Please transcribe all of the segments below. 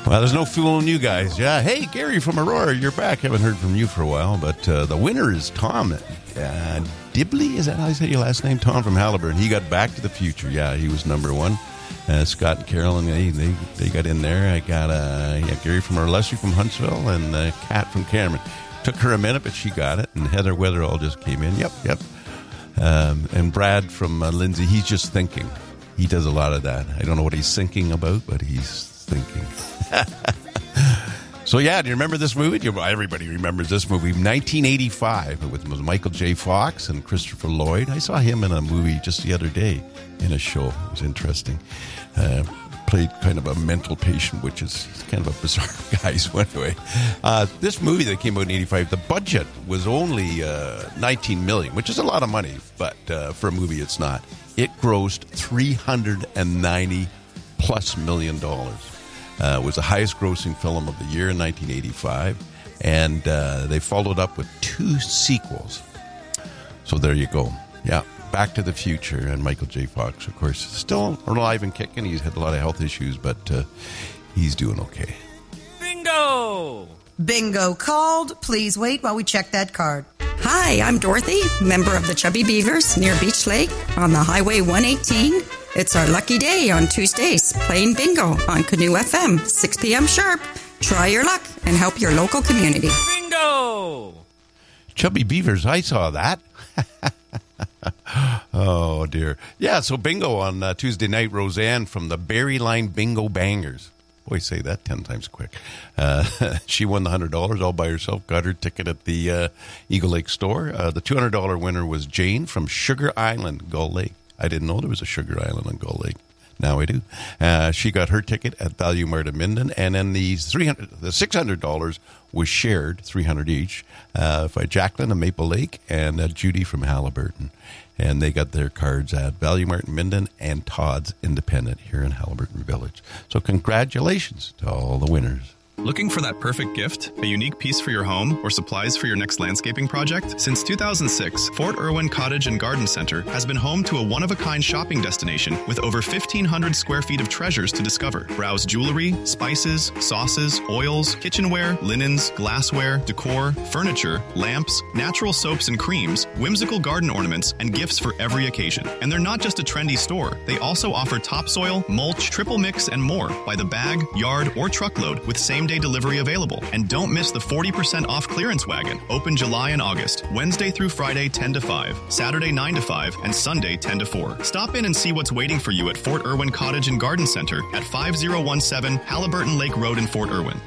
Well, there's no fooling you guys. Yeah, hey, Gary from Aurora, you're back. Haven't heard from you for a while, but the winner is Tom Dibley. Is that how you say your last name? Tom from Halliburton. He got Back to the Future. Yeah, he was number one. Scott and Carolyn, they got in there. I got Gary from Leslie from Huntsville and Kat from Cameron. Took her a minute, but she got it. And Heather Weatherall just came in. Yep. And Brad from Lindsay, he's just thinking. He does a lot of that. I don't know what he's thinking about, but he's thinking. So, yeah, do you remember this movie? Everybody remembers this movie. 1985. It was Michael J. Fox and Christopher Lloyd. I saw him in a movie just the other day in a show. It was interesting. Played kind of a mental patient, which is kind of a bizarre guy. So anyway, this movie that came out in 85, the budget was only $19 million, which is a lot of money, but for a movie it's not. It grossed $390+ million. It was the highest grossing film of the year in 1985, and they followed up with 2 sequels. So there you go. Yeah, Back to the Future, and Michael J. Fox, of course, still alive and kicking. He's had a lot of health issues, but he's doing okay. Bingo! Bingo called. Please wait while we check that card. Hi, I'm Dorothy, member of the Chubby Beavers near Beach Lake on the Highway 118. It's our lucky day on Tuesdays, playing bingo on Canoe FM, 6 p.m. sharp. Try your luck and help your local community. Bingo! Chubby Beavers, I saw that. Oh, dear. Yeah, so bingo on Tuesday night. Roseanne from the Berry Line Bingo Bangers. Boy, say that 10 times quick. She won the $100 all by herself, got her ticket at the Eagle Lake store. The $200 winner was Jane from Sugar Island, Gull Lake. I didn't know there was a Sugar Island on Gull Lake. Now I do. She got her ticket at Value Mart in Minden, and then the $600 was shared, $300 each, by Jacqueline of Maple Lake and Judy from Halliburton. And they got their cards at Value Mart in Minden and Todd's Independent here in Halliburton Village. So congratulations to all the winners. Looking for that perfect gift? A unique piece for your home or supplies for your next landscaping project? Since 2006, Fort Irwin Cottage and Garden Center has been home to a one-of-a-kind shopping destination with over 1,500 square feet of treasures to discover. Browse jewelry, spices, sauces, oils, kitchenware, linens, glassware, decor, furniture, lamps, natural soaps and creams, whimsical garden ornaments, and gifts for every occasion. And they're not just a trendy store. They also offer topsoil, mulch, triple mix, and more by the bag, yard, or truckload with same-day delivery available. And don't miss the 40% off clearance wagon, open July and August, Wednesday through Friday 10 to 5, Saturday 9 to 5, and Sunday 10 to 4. Stop in and see what's waiting for you at Fort Irwin Cottage and Garden Center at 5017 Halliburton Lake Road in Fort Irwin.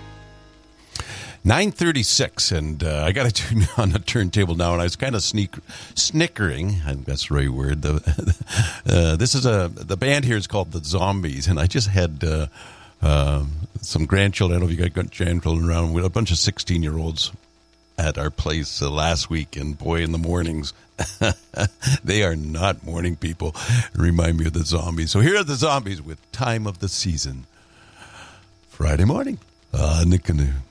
9:36, and I got to tune on the turntable now, and I was kind of snickering. I think that's the right word. This is the band here is called the Zombies, and I just had some grandchildren. I don't know if you got grandchildren around. We had a bunch of 16-year-olds at our place last week, and boy, in the mornings, they are not morning people. Remind me of the Zombies. So here are the Zombies with Time of the Season. Friday morning on the Canoe.